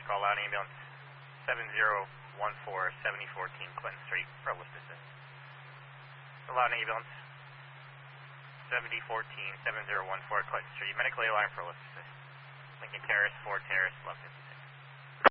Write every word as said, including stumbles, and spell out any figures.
first call, loud ambulance seven zero one four, seventy fourteen Clinton Street for lift assist. Loud ambulance seventy fourteen, seven zero one four Clinton Street, medically alarmed for lift assist. Lincoln Terrace, four Terrace, left fifty-six.